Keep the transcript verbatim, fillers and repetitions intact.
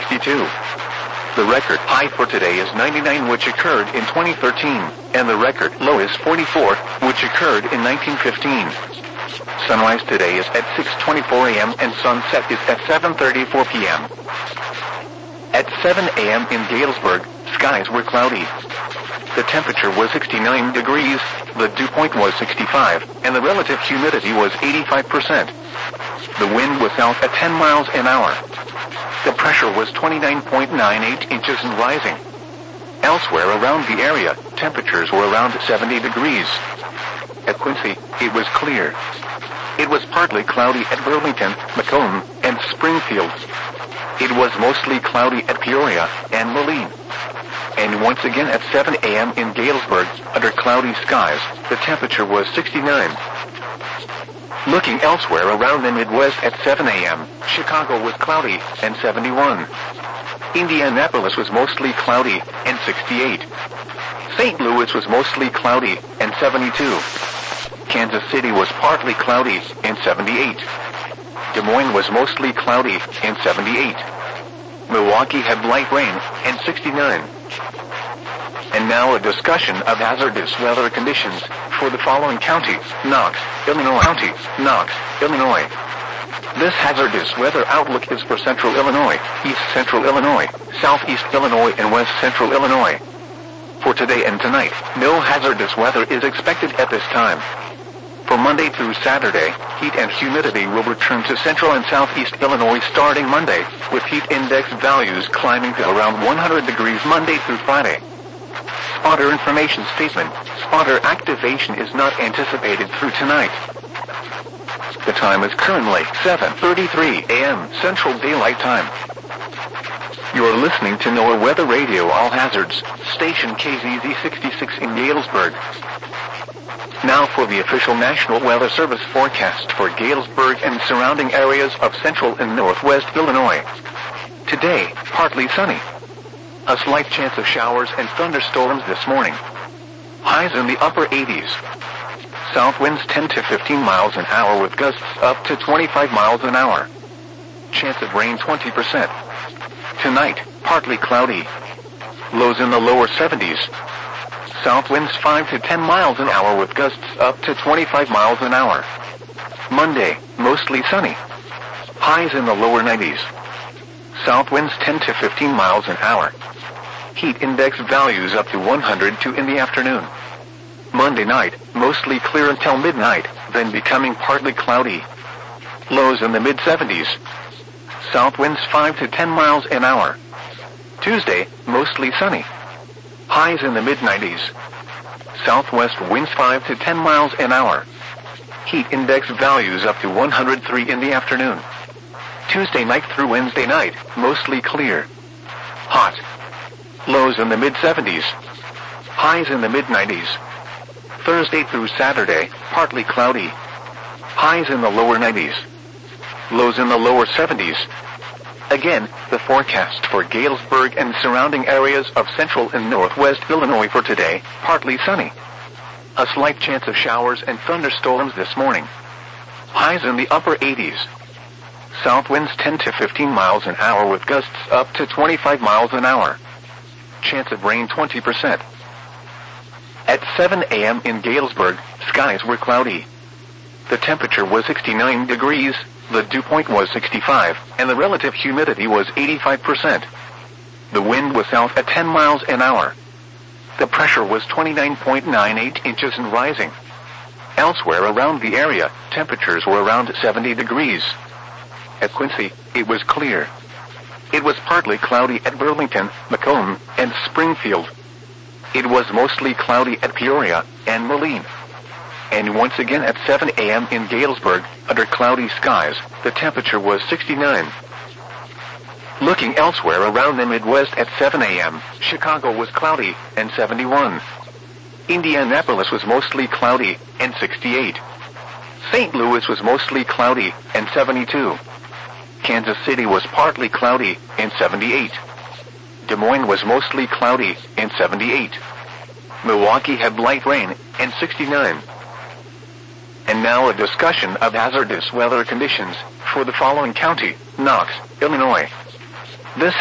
sixty-two. The record high for today is ninety-nine, which occurred in twenty thirteen, and the record low is forty-four, which occurred in nineteen fifteen. Sunrise today is at six twenty-four a m and sunset is at seven thirty-four p m At seven a m in Galesburg, skies were cloudy. The temperature was sixty-nine degrees, the dew point was sixty-five, and the relative humidity was eighty-five percent. The wind was south at ten miles an hour. The pressure was twenty-nine point nine eight inches and rising. Elsewhere around the area, temperatures were around seventy degrees. At Quincy, it was clear. It was partly cloudy at Burlington, Macomb, and Springfield. It was mostly cloudy at Peoria and Moline. And once again at seven a m in Galesburg, under cloudy skies, the temperature was sixty-nine. Looking elsewhere around the Midwest at seven a m, Chicago was cloudy and seventy-one. Indianapolis was mostly cloudy and sixty-eight. Saint Louis was mostly cloudy and seventy-two. Kansas City was partly cloudy and seventy-eight. Des Moines was mostly cloudy and seventy-eight. Milwaukee had light rain and sixty-nine. And now a discussion of hazardous weather conditions for the following counties: Knox, Illinois. County, Knox, Illinois. This hazardous weather outlook is for central Illinois, east central Illinois, southeast Illinois, and west central Illinois. For today and tonight, no hazardous weather is expected at this time. For Monday through Saturday, heat and humidity will return to central and southeast Illinois starting Monday, with heat index values climbing to around one hundred degrees Monday through Friday. Spotter information statement: spotter activation is not anticipated through tonight. The time is currently seven thirty-three a m Central Daylight Time. You're listening to NOAA Weather Radio All Hazards, station K Z Z sixty-six in Galesburg. Now for the official National Weather Service forecast for Galesburg and surrounding areas of central and northwest Illinois. Today, partly sunny. A slight chance of showers and thunderstorms this morning. Highs in the upper eighties. South winds ten to fifteen miles an hour with gusts up to twenty-five miles an hour. Chance of rain twenty percent. Tonight, partly cloudy. Lows in the lower seventies. South winds five to ten miles an hour with gusts up to twenty-five miles an hour. Monday, mostly sunny. Highs in the lower nineties. South winds ten to fifteen miles an hour. Heat index values up to one hundred two in the afternoon. Monday night, mostly clear until midnight, then becoming partly cloudy. Lows in the mid seventies. South winds five to ten miles an hour. Tuesday, mostly sunny. Highs in the mid nineties. Southwest winds five to ten miles an hour. Heat index values up to one hundred three in the afternoon. Tuesday night through Wednesday night, mostly clear. Hot. Lows in the mid seventies. Highs in the mid nineties. Thursday through Saturday, partly cloudy. Highs in the lower nineties. Lows in the lower seventies. Again, the forecast for Galesburg and surrounding areas of central and northwest Illinois for today, partly sunny. A slight chance of showers and thunderstorms this morning. Highs in the upper eighties. South winds ten to fifteen miles an hour with gusts up to twenty-five miles an hour. Chance of rain twenty percent. At seven a m in Galesburg, skies were cloudy. The temperature was sixty-nine degrees, the dew point was sixty-five, and the relative humidity was eighty-five percent. The wind was south at ten miles an hour. The pressure was twenty-nine point nine eight inches and rising. Elsewhere around the area, temperatures were around seventy degrees. At Quincy, it was clear. It was partly cloudy at Burlington, Macomb, and Springfield. It was mostly cloudy at Peoria and Moline. And once again at seven a m in Galesburg, under cloudy skies, the temperature was sixty-nine. Looking elsewhere around the Midwest at seven a m, Chicago was cloudy and seventy-one. Indianapolis was mostly cloudy and sixty-eight. Saint Louis was mostly cloudy and seventy-two. Kansas City was partly cloudy and seventy-eight. Des Moines was mostly cloudy and seventy-eight. Milwaukee had light rain and sixty-nine. And now a discussion of hazardous weather conditions for the following county: Knox, Illinois. This